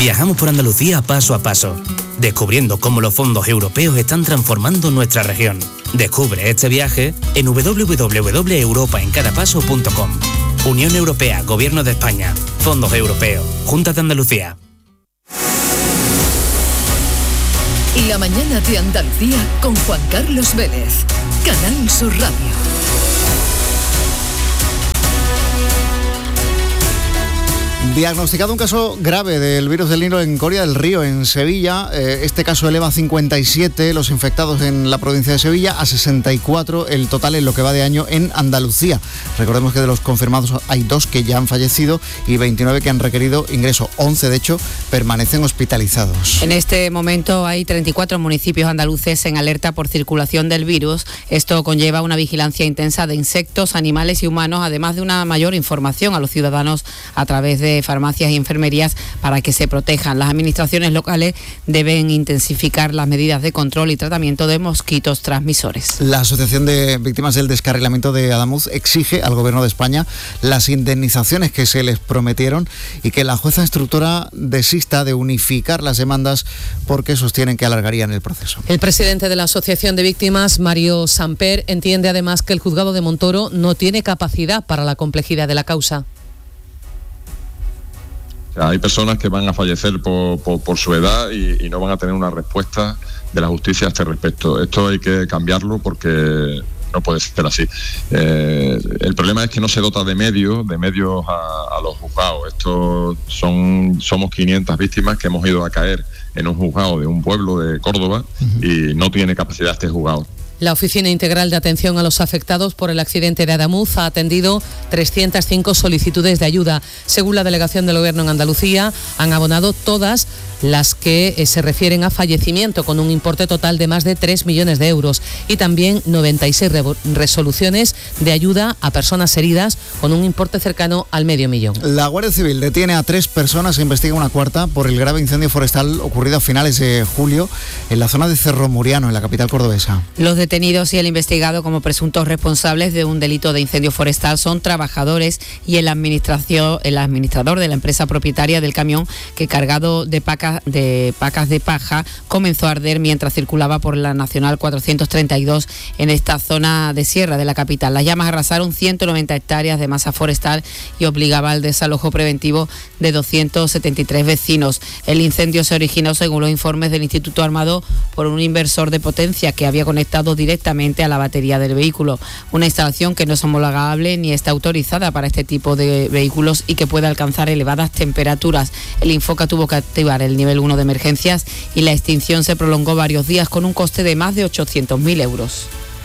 Viajamos por Andalucía paso a paso, descubriendo cómo los fondos europeos están transformando nuestra región. Descubre este viaje en www.europaencadapaso.com. Unión Europea, Gobierno de España, Fondos Europeos, Junta de Andalucía. La mañana de Andalucía con Juan Carlos Vélez, Canal Sur Radio. Diagnosticado un caso grave del virus del Nilo en Coria del Río, en Sevilla. Este caso eleva a 57 los infectados en la provincia de Sevilla, a 64 el total en lo que va de año en Andalucía. Recordemos que de los confirmados hay 2 que ya han fallecido y 29 que han requerido ingreso. 11, de hecho, permanecen hospitalizados. En este momento hay 34 municipios andaluces en alerta por circulación del virus. Esto conlleva una vigilancia intensa de insectos, animales y humanos, además de una mayor información a los ciudadanos a través de farmacias y enfermerías para que se protejan. Las administraciones locales deben intensificar las medidas de control y tratamiento de mosquitos transmisores. La Asociación de Víctimas del Descarrilamiento de Adamuz exige al Gobierno de España las indemnizaciones que se les prometieron y que la jueza instructora desista de unificar las demandas porque sostienen que alargarían el proceso. El presidente de la Asociación de Víctimas, Mario Samper, entiende además que el juzgado de Montoro no tiene capacidad para la complejidad de la causa. O sea, hay personas que van a fallecer por su edad y no van a tener una respuesta de la justicia a este respecto. Esto hay que cambiarlo porque no puede ser así. El problema es que no se dota de medios a los juzgados. Somos 500 víctimas que hemos ido a caer en un juzgado de un pueblo de Córdoba y no tiene capacidad este juzgado. La Oficina Integral de Atención a los Afectados por el accidente de Adamuz ha atendido 305 solicitudes de ayuda. Según la Delegación del Gobierno en Andalucía, han abonado todas las que se refieren a fallecimiento, con un importe total de más de 3 millones de euros, y también 96 resoluciones de ayuda a personas heridas, con un importe cercano al $500,000. La Guardia Civil detiene a 3 personas e investiga una cuarta por el grave incendio forestal ocurrido a finales de julio en la zona de Cerro Muriano, en la capital cordobesa. Los detenidos y el investigado como presuntos responsables de un delito de incendio forestal son trabajadores y el administrador de la empresa propietaria del camión que, cargado de pacas de paja, comenzó a arder mientras circulaba por la Nacional 432 en esta zona de sierra de la capital. Las llamas arrasaron 190 hectáreas de masa forestal y obligaba al desalojo preventivo de 273 vecinos. El incendio se originó, según los informes del Instituto Armado, por un inversor de potencia que había conectado directamente a la batería del vehículo, una instalación que no es homologable ni está autorizada para este tipo de vehículos y que puede alcanzar elevadas temperaturas. El Infoca tuvo que activar el nivel 1 de emergencias y la extinción se prolongó varios días con un coste de más de 800.000 euros.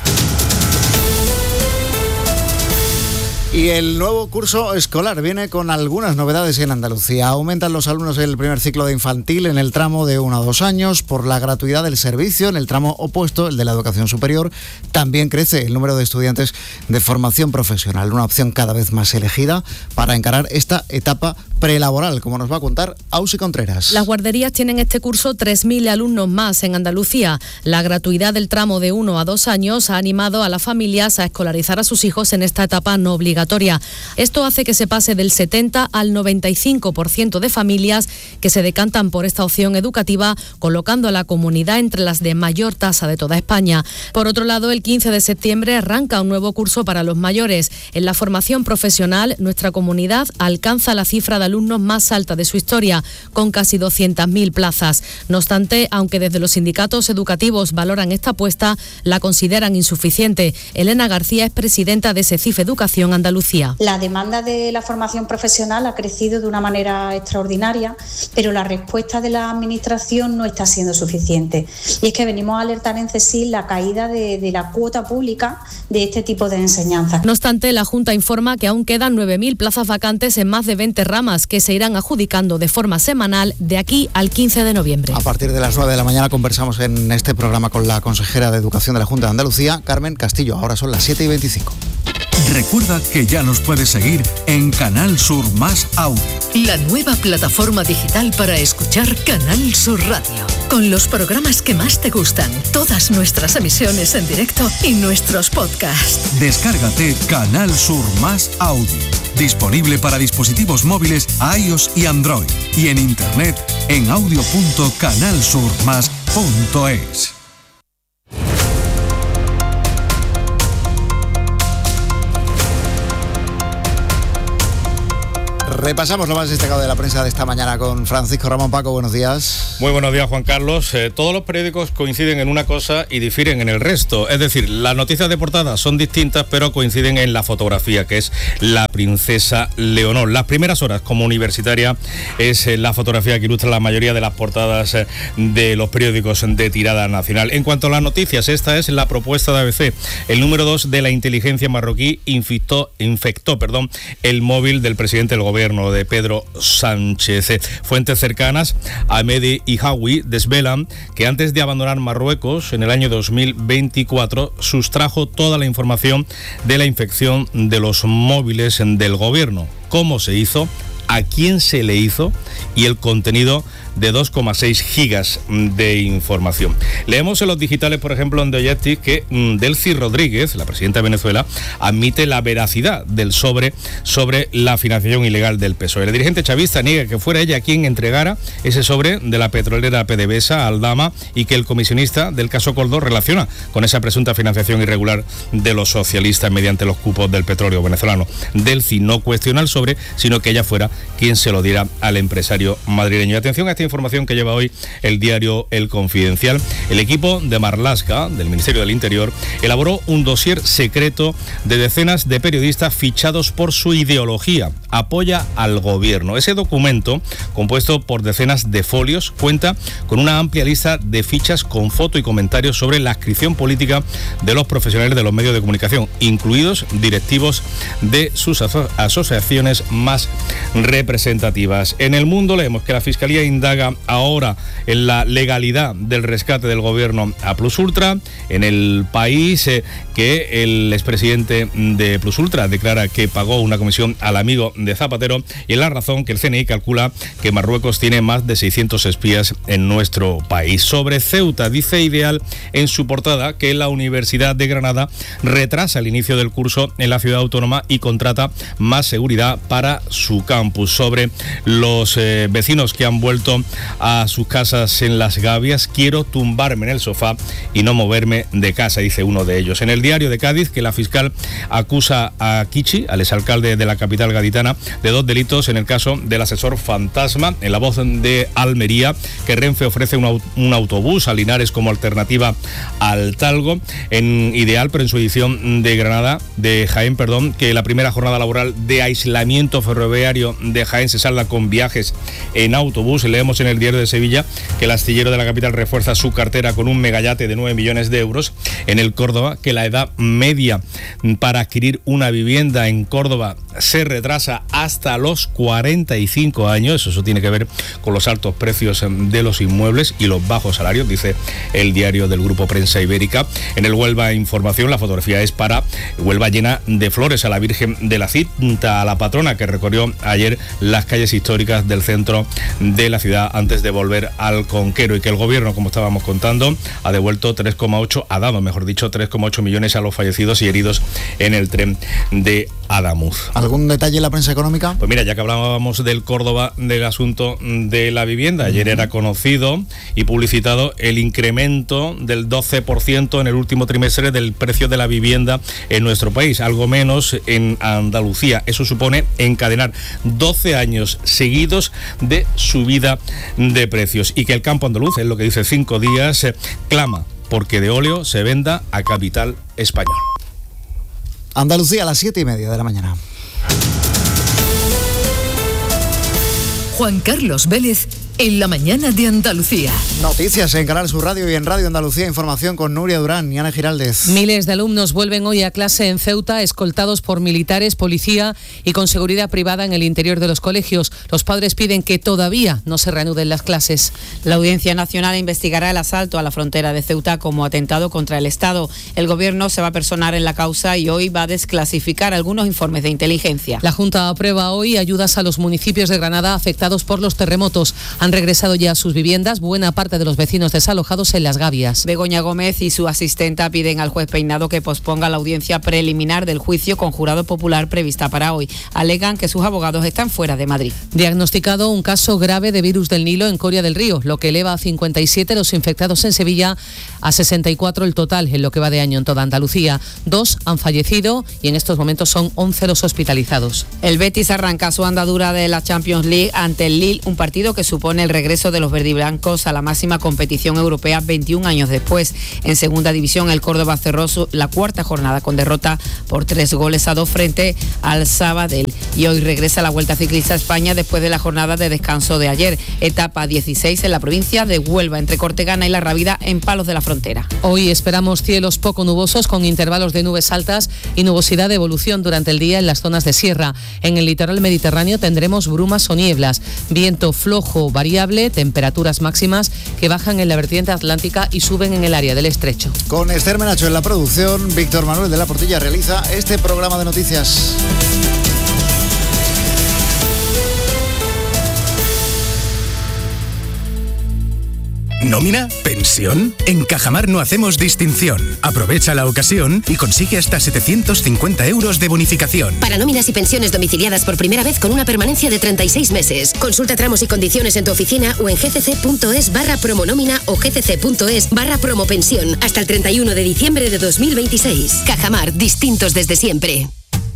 Y el nuevo curso escolar viene con algunas novedades en Andalucía. Aumentan los alumnos del primer ciclo de infantil en el tramo de 1 a 2 años por la gratuidad del servicio. En el tramo opuesto, el de la educación superior, también crece el número de estudiantes de formación profesional, una opción cada vez más elegida para encarar esta etapa prelaboral, como nos va a contar Ausi Contreras. Las guarderías tienen este curso 3.000 alumnos más en Andalucía. La gratuidad del tramo de 1 a 2 años ha animado a las familias a escolarizar a sus hijos en esta etapa no obligatoria. Esto hace que se pase del 70 al 95% de familias que se decantan por esta opción educativa, colocando a la comunidad entre las de mayor tasa de toda España. Por otro lado, el 15 de septiembre arranca un nuevo curso para los mayores. En la formación profesional, nuestra comunidad alcanza la cifra de alumnos más alta de su historia, con casi 200.000 plazas. No obstante, aunque desde los sindicatos educativos valoran esta apuesta, la consideran insuficiente. Elena García es presidenta de SECIF Educación Andalucía. La demanda de la formación profesional ha crecido de una manera extraordinaria, pero la respuesta de la administración no está siendo suficiente. Y es que venimos a alertar en CESIF la caída de la cuota pública de este tipo de enseñanza. No obstante, la Junta informa que aún quedan 9.000 plazas vacantes en más de 20 ramas que se irán adjudicando de forma semanal de aquí al 15 de noviembre. A partir de las 9 de la mañana conversamos en este programa con la consejera de Educación de la Junta de Andalucía, Carmen Castillo. Ahora son las 7:25. Recuerda que ya nos puedes seguir en Canal Sur Más Audio. La nueva plataforma digital para escuchar Canal Sur Radio. Con los programas que más te gustan, todas nuestras emisiones en directo y nuestros podcasts. Descárgate Canal Sur Más Audio. Disponible para dispositivos móviles iOS y Android. Y en internet en audio.canalsurmas.es. Repasamos lo más destacado de la prensa de esta mañana con Francisco Ramón. Paco, buenos días. Muy buenos días, Juan Carlos. Todos los periódicos coinciden en una cosa y difieren en el resto. Es decir, las noticias de portada son distintas, pero coinciden en la fotografía, que es la princesa Leonor. Las primeras horas como universitaria es la fotografía que ilustra la mayoría de las portadas de los periódicos de tirada nacional. En cuanto a las noticias, esta es la propuesta de ABC. El número 2 de la inteligencia marroquí infectó el móvil del presidente del gobierno de Pedro Sánchez. Fuentes cercanas a Mehdi y Hawi desvelan que antes de abandonar Marruecos en el año 2024 sustrajo toda la información de la infección de los móviles del gobierno. ¿Cómo se hizo? ¿A quién se le hizo? Y el contenido de 2,6 gigas de información. Leemos en los digitales, por ejemplo, en The Objective, que Delcy Rodríguez, la presidenta de Venezuela, admite la veracidad del sobre la financiación ilegal del PSOE. El dirigente chavista niega que fuera ella quien entregara ese sobre de la petrolera PDVSA a Aldama y que el comisionista del caso Coldo relaciona con esa presunta financiación irregular de los socialistas mediante los cupos del petróleo venezolano. Delcy no cuestiona el sobre, sino que ella fuera quien se lo diera al empresario madrileño. Atención a esta información que lleva hoy el diario El Confidencial. El equipo de Marlaska, del Ministerio del Interior, elaboró un dossier secreto de decenas de periodistas fichados por su ideología. Apoya al gobierno. Ese documento, compuesto por decenas de folios, cuenta con una amplia lista de fichas con foto y comentarios sobre la adscripción política de los profesionales de los medios de comunicación, incluidos directivos de sus asociaciones más representativas. En El Mundo leemos que la Fiscalía indaga ahora en la legalidad del rescate del gobierno a Plus Ultra. En El País, que el expresidente de Plus Ultra declara que pagó una comisión al amigo de Zapatero, y en La Razón que el CNI calcula que Marruecos tiene más de 600 espías en nuestro país. Sobre Ceuta, dice Ideal en su portada que la Universidad de Granada retrasa el inicio del curso en la ciudad autónoma y contrata más seguridad para su campus. Sobre los vecinos que han vuelto a sus casas en Las Gavias, quiero tumbarme en el sofá y no moverme de casa, dice uno de ellos. En El Diario de Cádiz, que la fiscal acusa a Kichi, al exalcalde de la capital gaditana, de 2 delitos en el caso del asesor fantasma. En La Voz de Almería, que Renfe ofrece un autobús a Linares como alternativa al Talgo. En Ideal, pero en su edición de Jaén, que la primera jornada laboral de aislamiento ferroviario de Jaén se salda con viajes en autobús. Leemos en El Diario de Sevilla que el astillero de la capital refuerza su cartera con un megayate de 9 millones de euros. En El Córdoba, que la edad media para adquirir una vivienda en Córdoba se retrasa hasta los 45 años. Eso tiene que ver con los altos precios de los inmuebles y los bajos salarios, dice el diario del Grupo Prensa Ibérica. En el Huelva Información, la fotografía es para Huelva llena de flores a la Virgen de la Cinta, a la patrona que recorrió ayer las calles históricas del centro de la ciudad antes de volver al Conquero, y que el gobierno, como estábamos contando, ha dado 3,8 millones a los fallecidos y heridos en el tren de Adamuz. ¿Algún detalle en la prensa económica? Pues mira, ya que hablábamos del Córdoba, del asunto de la vivienda, ayer era conocido y publicitado el incremento del 12% en el último trimestre del precio de la vivienda en nuestro país, algo menos en Andalucía. Eso supone encadenar 12 años seguidos de subida de precios, y que el campo andaluz, es lo que dice 5 días, clama porque de óleo se venda a capital español. Andalucía, a las 7:30 de la mañana. Juan Carlos Vélez en la mañana de Andalucía. Noticias en Canal Sur Radio y en Radio Andalucía. Información con Nuria Durán y Ana Giraldez. Miles de alumnos vuelven hoy a clase en Ceuta, escoltados por militares, policía y con seguridad privada en el interior de los colegios. Los padres piden que todavía no se reanuden las clases. La Audiencia Nacional investigará el asalto a la frontera de Ceuta como atentado contra el Estado. El gobierno se va a personar en la causa y hoy va a desclasificar algunos informes de inteligencia. La Junta aprueba hoy ayudas a los municipios de Granada afectados por los terremotos. Han regresado ya a sus viviendas buena parte de los vecinos desalojados en Las Gavias. Begoña Gómez y su asistenta piden al juez Peinado que posponga la audiencia preliminar del juicio con jurado popular prevista para hoy. Alegan que sus abogados están fuera de Madrid. Diagnosticado un caso grave de virus del Nilo en Coria del Río, lo que eleva a 57 los infectados en Sevilla, a 64 el total en lo que va de año en toda Andalucía. 2 han fallecido y en estos momentos son 11 los hospitalizados. El Betis arranca su andadura de la Champions League ante el Lille, un partido que supone el regreso de los verdiblancos a la máxima competición europea 21 años después. En segunda división, el Córdoba cerró la cuarta jornada con derrota por 3-2 frente al Sabadell. Y hoy regresa la Vuelta Ciclista a España después de la jornada de descanso de ayer. Etapa 16 en la provincia de Huelva, entre Cortegana y La Rábida, en Palos de la Frontera. Hoy esperamos cielos poco nubosos con intervalos de nubes altas y nubosidad de evolución durante el día en las zonas de sierra. En el litoral mediterráneo tendremos brumas o nieblas, viento flojo variable, temperaturas máximas que bajan en la vertiente atlántica y suben en el área del estrecho. Con Esther Menacho en la producción, Víctor Manuel de la Portilla realiza este programa de noticias. ¿Nómina? ¿Pensión? En Cajamar no hacemos distinción. Aprovecha la ocasión y consigue hasta 750 euros de bonificación. Para nóminas y pensiones domiciliadas por primera vez con una permanencia de 36 meses. Consulta tramos y condiciones en tu oficina o en gcc.es/promonómina o gcc.es/promopensión hasta el 31 de diciembre de 2026. Cajamar, distintos desde siempre.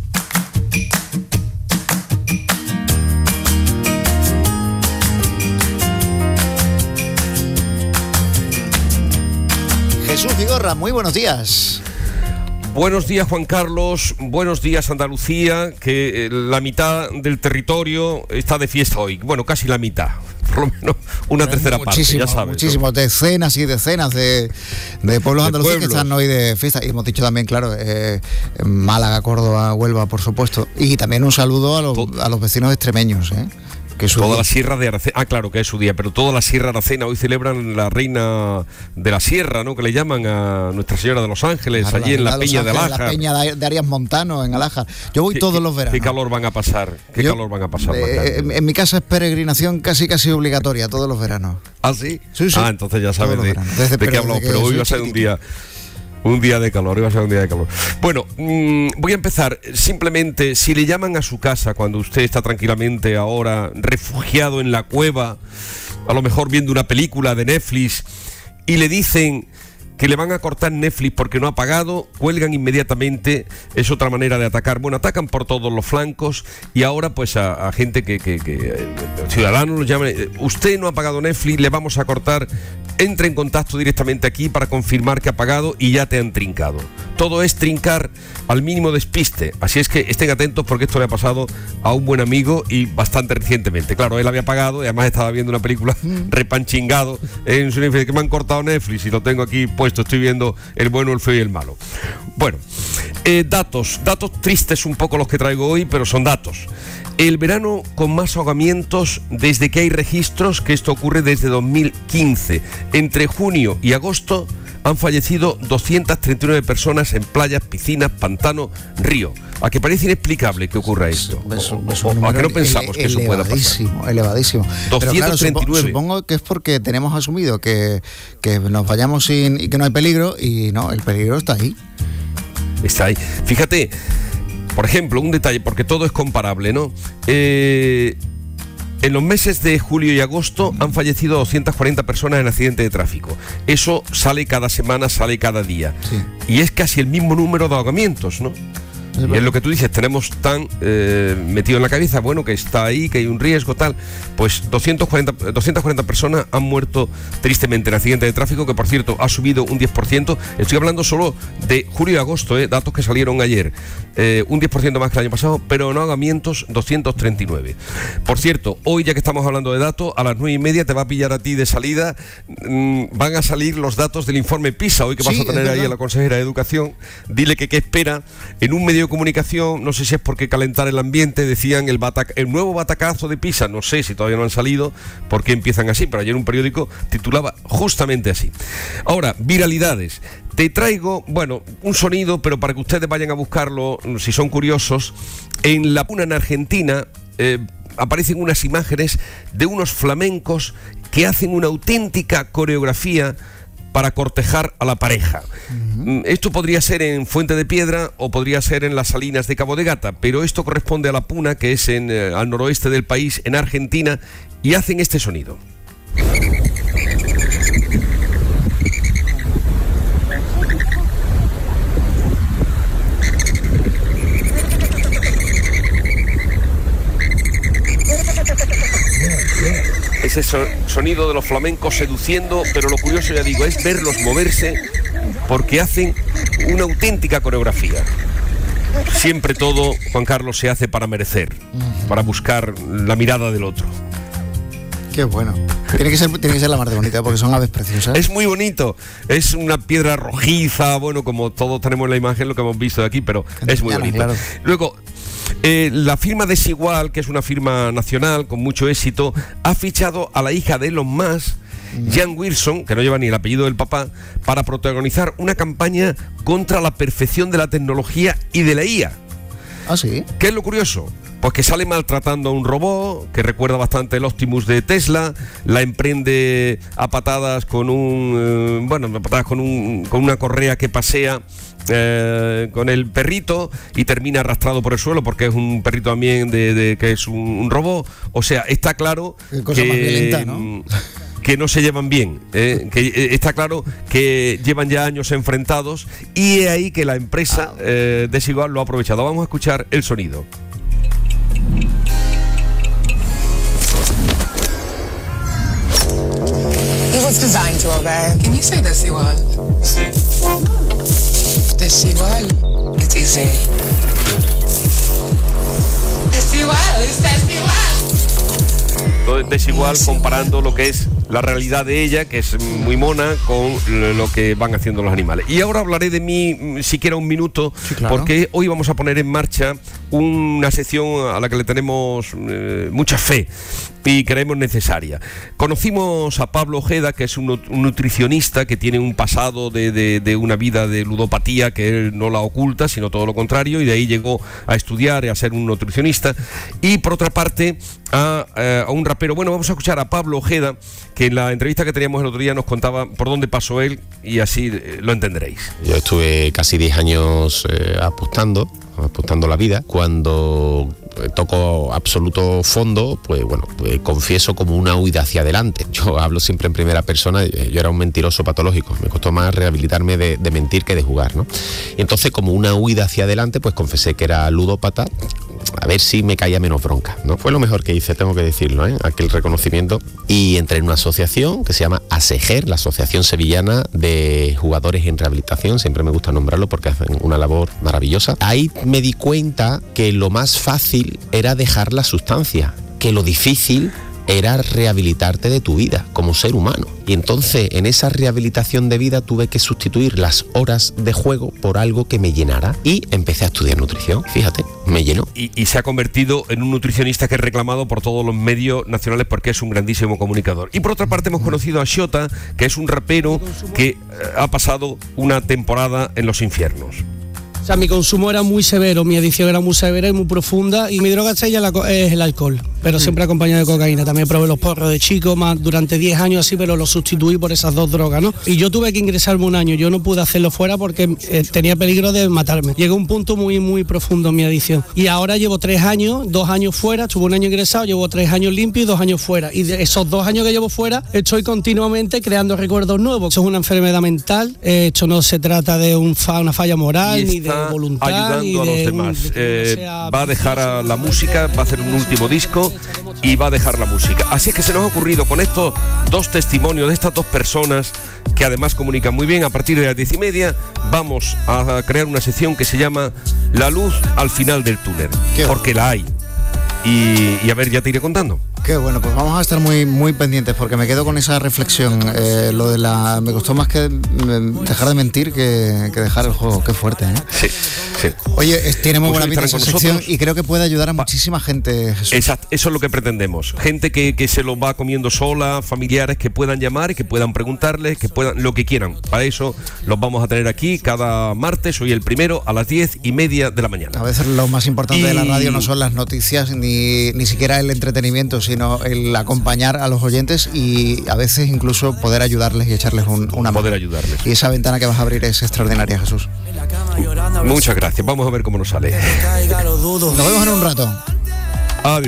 Jesús Vigorra, muy buenos días. Buenos días, Juan Carlos, buenos días, Andalucía, que la mitad del territorio está de fiesta hoy, bueno, casi la mitad, por lo menos una tercera parte, ya sabes. Muchísimos, decenas y decenas de pueblos andaluces que están hoy de fiesta, y hemos dicho también, claro, Málaga, Córdoba, Huelva, por supuesto, y también un saludo a los vecinos extremeños, que es toda la Sierra de Aracena, claro que es su día, pero toda la Sierra de Aracena hoy celebran la reina de la Sierra, ¿no? Que le llaman a Nuestra Señora de los Ángeles, claro, allí en la Peña de Alaja. La Peña de Arias Montano, en Alaja. Yo voy todos los veranos. ¿Qué calor van a pasar? En mi casa es peregrinación casi obligatoria todos los veranos. ¿Ah, sí? Sí. Ah, entonces ya sabes de qué hablamos, pero hoy va a ser un día de calor, iba a ser un día de calor. Bueno, voy a empezar. Simplemente, si le llaman a su casa cuando usted está tranquilamente ahora refugiado en la cueva, a lo mejor viendo una película de Netflix, y le dicen que le van a cortar Netflix porque no ha pagado, cuelgan inmediatamente. Es otra manera de atacar. Bueno, atacan por todos los flancos y ahora pues a gente que ciudadanos los llaman, usted no ha pagado Netflix, le vamos a cortar. Entre en contacto directamente aquí para confirmar que ha pagado y ya te han trincado. Todo es trincar al mínimo despiste. Así es que estén atentos porque esto le ha pasado a un buen amigo y bastante recientemente. Claro, él había pagado y además estaba viendo una película repanchingado en su Netflix, que me han cortado Netflix y lo tengo aquí puesto. Estoy viendo el bueno, el feo y el malo. Bueno, datos tristes un poco los que traigo hoy, pero son datos. El verano con más ahogamientos desde que hay registros, que esto ocurre desde 2015. Entre junio y agosto han fallecido 239 personas en playas, piscinas, pantanos, río. ¿A que parece inexplicable que ocurra esto? ¿A que no pensamos que eso pueda pasar? Elevadísimo. 239. Claro, supongo que es porque tenemos asumido que nos vayamos y que no hay peligro, y no, el peligro está ahí. Está ahí. Fíjate, por ejemplo, un detalle, porque todo es comparable, ¿no? En los meses de julio y agosto han fallecido 240 personas en accidentes de tráfico. Eso sale cada semana, sale cada día. Sí. Y es casi el mismo número de ahogamientos, ¿no? Y es lo que tú dices, tenemos tan metido en la cabeza, bueno, que está ahí, que hay un riesgo, tal. Pues 240 personas han muerto tristemente en accidentes de tráfico, que por cierto ha subido un 10%. Estoy hablando solo de julio y agosto, datos que salieron ayer. Un 10% más que el año pasado, pero en ahogamientos 239. Por cierto, hoy ya que estamos hablando de datos, a las 9:30 te va a pillar a ti de salida. Van a salir los datos del informe PISA, hoy que vas a tener ahí a la consejera de Educación. Dile que qué espera. En un medio de comunicación, no sé si es porque calentar el ambiente, decían el nuevo batacazo de PISA, no sé si todavía no han salido, por qué empiezan así, pero ayer un periódico titulaba justamente así. Ahora, viralidades. Te traigo, bueno, un sonido, pero para que ustedes vayan a buscarlo, si son curiosos. En La Puna, en Argentina, aparecen unas imágenes de unos flamencos que hacen una auténtica coreografía para cortejar a la pareja. Esto podría ser en Fuente de Piedra o podría ser en las Salinas de Cabo de Gata, pero esto corresponde a La Puna, que es al noroeste del país, en Argentina, y hacen este sonido. Ese sonido de los flamencos seduciendo, pero lo curioso, ya digo, es verlos moverse porque hacen una auténtica coreografía. Siempre todo, Juan Carlos, se hace para merecer, para buscar la mirada del otro. Qué bueno. Tiene que ser la más bonita porque son aves preciosas. Es muy bonito. Es una piedra rojiza, bueno, como todos tenemos en la imagen, lo que hemos visto de aquí, pero es muy bonito. Claro. Luego, la firma Desigual, que es una firma nacional con mucho éxito, ha fichado a la hija de Elon Musk, Jan Wilson, que no lleva ni el apellido del papá, para protagonizar una campaña contra la perfección de la tecnología y de la IA. ¿Ah, sí? ¿Qué es lo curioso? Pues que sale maltratando a un robot, que recuerda bastante el Optimus de Tesla, la emprende a patadas con una correa que pasea con el perrito y termina arrastrado por el suelo porque es un perrito también que es un robot. O sea, está claro cosa más violenta, ¿no? Que no se llevan bien, que está claro que llevan ya años enfrentados y es ahí que la empresa Desigual lo ha aprovechado. Vamos a escuchar el sonido. It was designed to obey. Can you say desigual? Sí. Desigual. It's easy. Desigual, es desigual. Todo es desigual comparando lo que es la realidad de ella, que es muy mona, con lo que van haciendo los animales. Y ahora hablaré de mí siquiera un minuto, sí, claro, porque hoy vamos a poner en marcha una sección a la que le tenemos mucha fe y creemos necesaria. Conocimos a Pablo Ojeda, que es un nutricionista que tiene un pasado de una vida de ludopatía que él no la oculta, sino todo lo contrario, y de ahí llegó a estudiar y a ser un nutricionista. Y por otra parte a un rapero. Bueno, vamos a escuchar a Pablo Ojeda, que en la entrevista que teníamos el otro día nos contaba por dónde pasó él y así lo entenderéis. Yo estuve casi 10 años apostando la vida. Cuando toco absoluto fondo, pues bueno, confieso como una huida hacia adelante. Yo hablo siempre en primera persona. Yo era un mentiroso patológico. Me costó más rehabilitarme de mentir que de jugar, ¿no? Y entonces, como una huida hacia adelante, pues confesé que era ludópata, a ver si me caía menos bronca, ¿no? Fue lo mejor que hice, tengo que decirlo, aquel reconocimiento. Y entré en una asociación que se llama ASEGER, la Asociación Sevillana de Jugadores en Rehabilitación. Siempre me gusta nombrarlo porque hacen una labor maravillosa. Ahí me di cuenta que lo más fácil era dejar la sustancia, que lo difícil era rehabilitarte de tu vida como ser humano. Y entonces en esa rehabilitación de vida tuve que sustituir las horas de juego por algo que me llenara y empecé a estudiar nutrición. Fíjate, me llenó. Y se ha convertido en un nutricionista que es reclamado por todos los medios nacionales porque es un grandísimo comunicador. Y por otra parte hemos conocido a Xota, que es un rapero que ha pasado una temporada en los infiernos. O sea, mi consumo era muy severo, mi adicción era muy severa y muy profunda, y mi droga estrella es el alcohol, pero siempre acompañado de cocaína. También probé los porros de chico, más durante 10 años así, pero los sustituí por esas dos drogas, ¿no? Y yo tuve que ingresarme un año, yo no pude hacerlo fuera porque tenía peligro de matarme. Llegó un punto muy, muy profundo en mi adicción. Y ahora llevo 3 años, 2 años fuera, estuve un año ingresado, llevo 3 años limpio y 2 años fuera. Y de esos 2 años que llevo fuera, estoy continuamente creando recuerdos nuevos. Eso es una enfermedad mental, esto no se trata de una falla moral ni de voluntad, ayudando a los demás. Va a dejar la música, va a hacer un último disco y va a dejar la música. Así es que se nos ha ocurrido con estos 2 testimonios de estas 2 personas que además comunican muy bien. A partir de las 10:30 vamos a crear una sección que se llama La luz al final del túnel, porque la hay. Y a ver, ya te iré contando. Qué bueno, pues vamos a estar muy, muy pendientes porque me quedo con esa reflexión. Lo de me costó más que dejar de mentir que dejar el juego. Qué fuerte, ¿eh? Sí, sí. Oye, tiene muy buena pinta esa sección y creo que puede ayudar a muchísima gente, Jesús. Exacto, eso es lo que pretendemos. Gente que se lo va comiendo sola, familiares que puedan llamar y que puedan preguntarles, que puedan lo que quieran. Para eso los vamos a tener aquí cada martes, hoy el primero, a las 10:30 de la mañana. A veces lo más importante de la radio no son las noticias ni ni siquiera el entretenimiento, sino el acompañar a los oyentes y a veces incluso poder ayudarles y echarles una mano. Poder ayudarles. Y esa ventana que vas a abrir es extraordinaria, Jesús. Muchas gracias. Vamos a ver cómo nos sale. Nos vemos en un rato. Adiós.